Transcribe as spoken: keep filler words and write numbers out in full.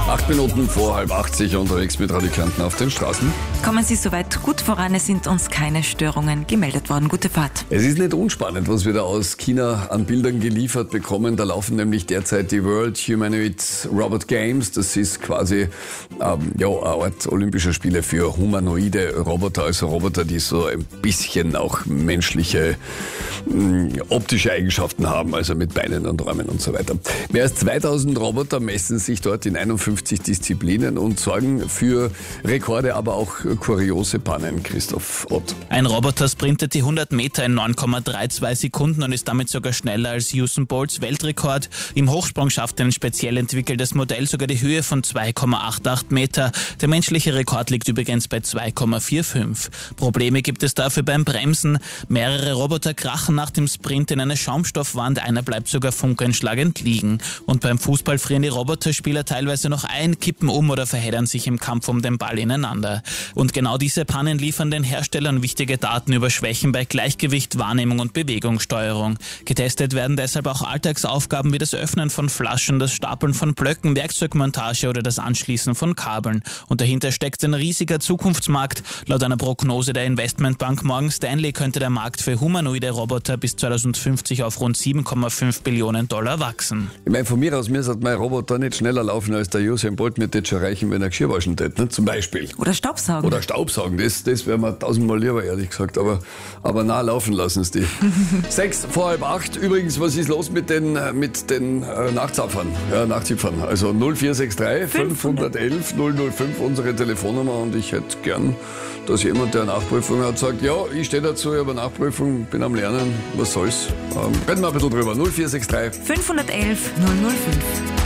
Acht Minuten vor halb achtzig unterwegs mit Radikanten auf den Straßen. Kommen Sie soweit gut voran, es sind uns keine Störungen gemeldet worden. Gute Fahrt. Es ist nicht unspannend, was wir da aus China an Bildern geliefert bekommen. Da laufen nämlich derzeit die World Humanoid Robot Games. Das ist quasi ähm, ja, eine Art olympischer Spiele für humanoide Roboter, also Roboter, die so ein bisschen auch menschliche mh, optische Eigenschaften haben, also mit Beinen und Armen und so weiter. Mehr als zweitausend Roboter messen sich dort in einundfünfzig Disziplinen und sorgen für Rekorde, aber auch kuriose Pannen. Christoph Ott. Ein Roboter sprintet die hundert Meter in neun Komma zweiunddreißig Sekunden und ist damit sogar schneller als Usain Bolts Weltrekord. Im Hochsprung schafft ein speziell entwickeltes Modell sogar die Höhe von zwei Komma achtundachtzig Meter. Der menschliche Rekord liegt übrigens bei zwei Komma fünfundvierzig. Probleme gibt es dafür beim Bremsen. Mehrere Roboter krachen nach dem Sprint in eine Schaumstoffwand, einer bleibt sogar funkenschlagend liegen. Und beim Fußball frieren die Roboterspieler teilweise noch ein, kippen um oder verheddern sich im Kampf um den Ball ineinander. Und genau diese Pannen liefern den Herstellern wichtige Daten über Schwächen bei Gleichgewicht, Wahrnehmung und Bewegungssteuerung. Getestet werden deshalb auch Alltagsaufgaben wie das Öffnen von Flaschen, das Stapeln von Blöcken, Werkzeugmontage oder das Anschließen von Kabeln. Und dahinter steckt ein riesiger Zukunftsmarkt. Laut einer Prognose der Investmentbank Morgan Stanley könnte der Markt für humanoide Roboter bis zweitausendfünfzig auf rund sieben Komma fünf Billionen Dollar wachsen. Ich meine, von mir aus, mir sagt mein Roboter nicht schneller laufen als der Usain Bolt, mir das schon reichen, wenn er Geschirr waschen tät, ne? Zum Beispiel. Oder Staubsaugen. Oder Staubsaugen, das, das wäre mir tausendmal lieber, ehrlich gesagt, aber, aber na, laufen lassen es die. Sechs vor halb acht, übrigens, was ist los mit den, mit den äh, Nachzapfern, ja, Nachzipfern, also null vier sechs drei fünf eins eins null null fünf, unsere Telefonnummer, und ich hätte gern, dass jemand, der eine Nachprüfung hat, sagt, ja, ich stehe dazu, ich habe eine Nachprüfung, bin am Lernen, was soll's. Ähm, reden wir ein bisschen drüber, null vier sechs drei fünf eins eins null null fünf.